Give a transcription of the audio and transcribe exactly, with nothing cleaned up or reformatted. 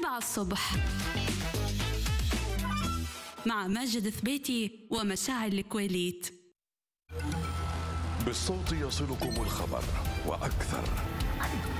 سبعة الصبح مع ماجد ثبيتي ومشاعل الكويليت. بالصوت يصلكم الخبر وأكثر.